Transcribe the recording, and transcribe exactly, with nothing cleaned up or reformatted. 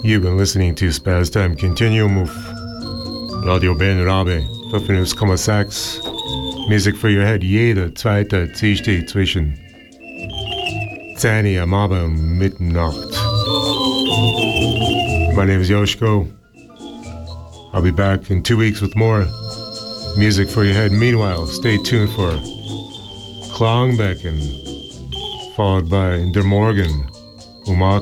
You've been listening to Spaz Time Continuum of Radio Ben Rabe, fünfundfünfzig Komma sechs. Music for your head, jede zweite Dienstag zwischen zehn am Abend und Mitternacht. My name is Yoshko. I'll be back in two weeks with more music for your head. Meanwhile, stay tuned for Klangbecken, followed by Der Morgen, Umat